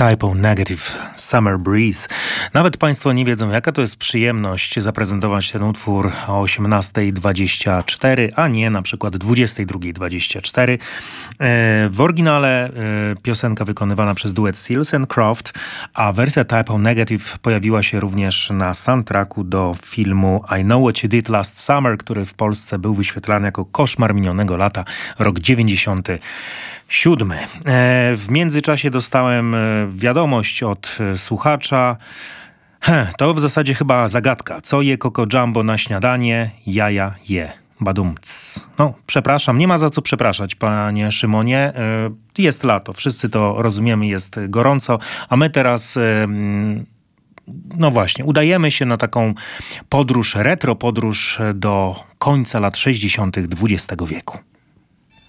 Typo Negative, Summer Breeze. Nawet Państwo nie wiedzą, jaka to jest przyjemność zaprezentować ten utwór o 18:24, a nie na przykład 22:24. W oryginale piosenka wykonywana przez duet Seals and Croft, a wersja Typo Negative pojawiła się również na soundtracku do filmu I Know What You Did Last Summer, który w Polsce był wyświetlany jako Koszmar minionego lata, rok 97. W międzyczasie dostałem wiadomość od słuchacza. To w zasadzie chyba zagadka. Co je Coco Jumbo na śniadanie? Jaja je. Badumc. No, przepraszam, nie ma za co przepraszać, panie Szymonie. Jest lato, wszyscy to rozumiemy, jest gorąco, a my teraz... No właśnie, udajemy się na taką podróż, retro podróż do końca lat 60. XX wieku.